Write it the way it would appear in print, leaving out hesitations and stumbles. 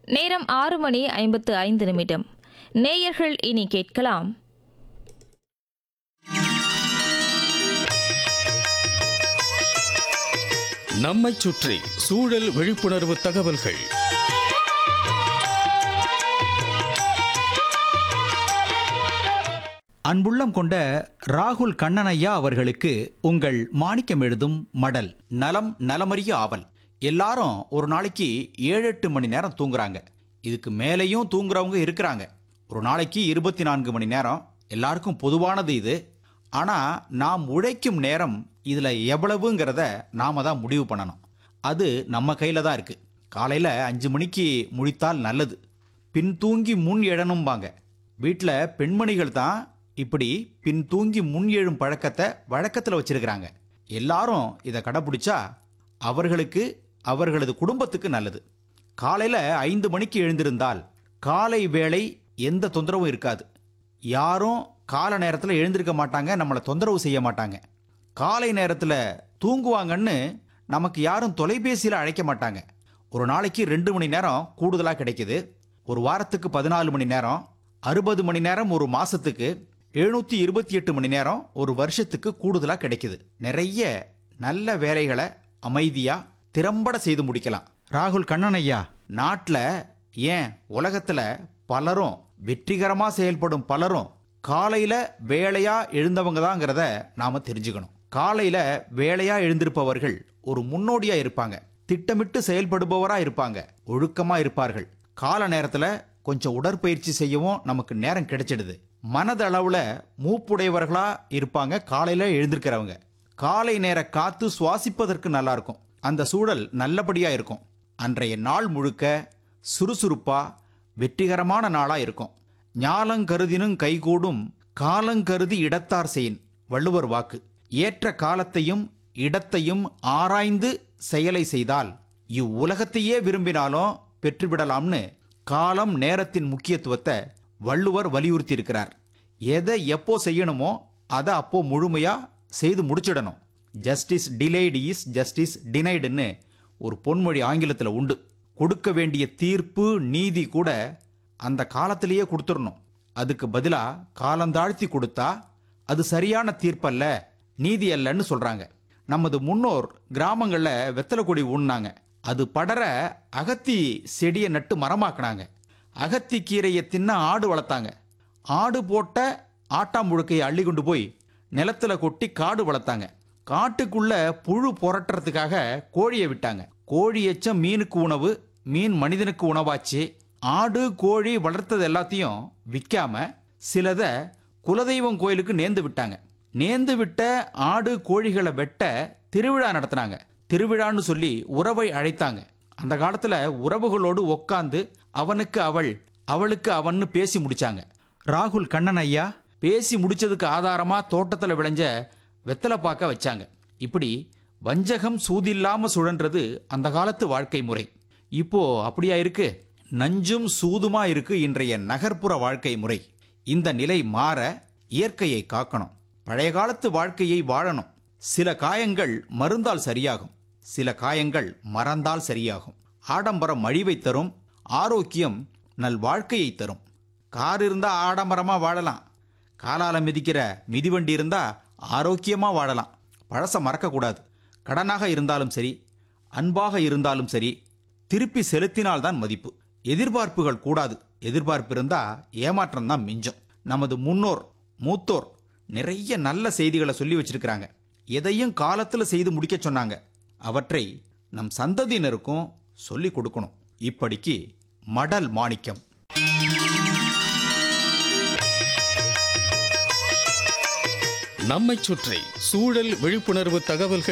நேரம் 6:55. நேயர்கள் இனி கேட்கலாம். நம்மைச் சுற்றி சூழல் விழிப்புணர்வு தகவல்கள். அன்புள்ளம் கொண்ட ராகுல் கண்ணனையா அவர்களுக்கு உங்கள் மாணிக்கம் எழுதும் மடல். நலம் நலமறிய ஆவல். எல்லாரும் ஒரு நாளைக்கு 7-8 மணி நேரம் தூங்குறாங்க. இதுக்கு மேலேயும் தூங்குறவங்க இருக்கிறாங்க. ஒரு நாளைக்கு 24 மணி நேரம் எல்லாருக்கும் பொதுவானது இது. ஆனால் நாம் உழைக்கும் நேரம் இதில் எவ்வளவுங்கிறத நாம தான் முடிவு பண்ணணும். அது நம்ம கையில் தான் இருக்குது. காலையில் 5 மணிக்கு முழித்தால் நல்லது. பின் தூங்கி முன் எழணும்பாங்க. வீட்டில் பெண்மணிகள் தான் இப்படி பின் தூங்கி முன் எழும் பழக்கத்தை வழக்கத்தில் வச்சிருக்கிறாங்க. எல்லாரும் இதை கடைப்பிடிச்சா அவர்களுக்கு அவர்களது குடும்பத்துக்கு நல்லது. காலையில் 5 மணிக்கு எழுந்திருந்தால் காலை வேளை எந்த தொந்தரவும் இருக்காது. யாரும் கால நேரத்தில் எழுந்திருக்க மாட்டாங்க, நம்மளை தொந்தரவு செய்ய மாட்டாங்க. காலை நேரத்தில் தூங்குவாங்கன்னு நமக்கு யாரும் தொலைபேசியில் அழைக்க மாட்டாங்க. ஒரு நாளைக்கு 2 மணி நேரம் கூடுதலாக கிடைக்குது. ஒரு வாரத்துக்கு 14 மணி நேரம், 60 மணி நேரம் ஒரு மாசத்துக்கு, 728 மணி நேரம் ஒரு வருஷத்துக்கு கூடுதலாக கிடைக்குது. நிறைய நல்ல வேலைகளை அமைதியா திறம்பட செய்து முடிக்கலாம். ராகுல் கண்ணனையா, நாட்டில் ஏன் உலகத்தில் பலரும் வெற்றிகரமாக செயல்படும் பலரும் காலையில் வேலையா எழுந்தவங்க தாங்கிறத நாம தெரிஞ்சுக்கணும். காலையில் வேலையா எழுந்திருப்பவர்கள் ஒரு முன்னோடியா இருப்பாங்க, திட்டமிட்டு செயல்படுபவரா இருப்பாங்க, ஒழுக்கமா இருப்பார்கள். கால நேரத்தில் கொஞ்சம் உடற்பயிற்சி செய்யவும் நமக்கு நேரம் கிடைச்சிடுது. மனதளவுல மூப்புடையவர்களா இருப்பாங்க காலையில எழுந்திருக்கிறவங்க. காலை நேர காத்து சுவாசிப்பதற்கு நல்லா இருக்கும். அந்த சூழல் நல்லபடியா இருக்கும். அன்றைய நாள் முழுக்க சுறுசுறுப்பா வெற்றிகரமான நாளா இருக்கும். ஞாலங்கருதினும் கைகூடும் காலங்கருதி இடத்தார் செயின், வள்ளுவர் வாக்கு. ஏற்ற காலத்தையும் இடத்தையும் ஆராய்ந்து செயலை செய்தால் இவ்வுலகத்தையே விரும்பினாலும் பெற்றுவிடலாம்னு காலம் நேரத்தின் முக்கியத்துவத்தை வள்ளுவர் வலியுறுத்தி இருக்கிறார். எதை எப்போ செய்யணுமோ அதை அப்போ முழுமையா செய்து முடிச்சிடணும். ஜஸ்டிஸ் டிலேடு இஸ் ஜஸ்டிஸ் டினைடுன்னு ஒரு பொன்மொழி ஆங்கிலத்தில் உண்டு. கொடுக்க வேண்டிய தீர்ப்பு நீதி கூட அந்த காலத்திலேயே கொடுத்துடணும். அதுக்கு பதிலாக காலந்தாழ்த்தி கொடுத்தா அது சரியான தீர்ப்பல்ல, நீதி அல்லன்னு சொல்றாங்க. நமது முன்னோர் கிராமங்களில் வெத்தலை கொடி ஊன்னாங்க. அது படர அகத்தி செடியை நட்டு மரமாக்குனாங்க. அகத்தி கீரையை தின்ன ஆடு வளர்த்தாங்க. ஆடு போட்ட ஆட்டாம்புழுக்கையை அள்ளி கொண்டு போய் நிலத்துல கொட்டி காடு வளர்த்தாங்க. காட்டுக்குள்ள புழு புரட்டுறதுக்காக கோழியை விட்டாங்க. கோழி எச்சம் மீனுக்கு உணவு, மீன் மனிதனுக்கு உணவாச்சு. ஆடு கோழி வளர்த்தது எல்லாத்தையும் விற்காம சிலதை குலதெய்வம் கோயிலுக்கு நேர்ந்து விட்டாங்க. நேர்ந்து விட்ட ஆடு கோழிகளை வெட்ட திருவிழா நடத்தினாங்க. திருவிழான்னு சொல்லி உறவை அழைத்தாங்க. அந்த காலத்துல உறவுகளோடு உட்காந்து அவனுக்கு அவள், அவளுக்கு அவன்னு பேசி முடிச்சாங்க. ராகுல் கண்ணன் ஐயா, பேசி முடிச்சதுக்கு ஆதாரமா தோட்டத்தில் விளைஞ்ச வெத்தலை பாக்க வச்சாங்க. இப்படி வஞ்சகம் சூதில்லாம சுழன்றது அந்த காலத்து வாழ்க்கை முறை. இப்போ அப்படியா இருக்கு? நஞ்சும் சூதுமா இருக்கு இன்றைய நகர்ப்புற வாழ்க்கை முறை. இந்த நிலை மாற இயற்கையை காக்கணும். பழைய காலத்து வாழ்க்கையை வாழணும். சில காயங்கள் மருந்தால் சரியாகும், சில காயங்கள் மறந்தால் சரியாகும். ஆடம்பரம் அழிவை தரும், ஆரோக்கியம் நல் வாழ்க்கையை தரும். கார் இருந்தா ஆடம்பரமா வாழலாம், காலால மிதிக்கிற மிதிவண்டி இருந்தா ஆரோக்கியமா வாழலாம். பழச மறக்கக்கூடாது. கடனாக இருந்தாலும் சரி, அன்பாக இருந்தாலும் சரி, திருப்பி செலுத்தினால்தான் மதிப்பு. எதிர்பார்ப்புகள் கூடாது. எதிர்பார்ப்பு இருந்தா ஏமாற்றம் தான் மிஞ்சும். நமது முன்னோர் மூத்தோர் நிறைய நல்ல செய்திகளை சொல்லி வச்சிருக்கிறாங்க. எதையும் காலத்தில் செய்து முடிக்க சொன்னாங்க. அவற்றை நம் சந்ததியினருக்கும் சொல்லி கொடுக்கணும். இப்படிக்கு மடல் மாணிக்கம். நம்மைச் சுற்றி சூழல் விழிப்புணர்வு தகவல்கள்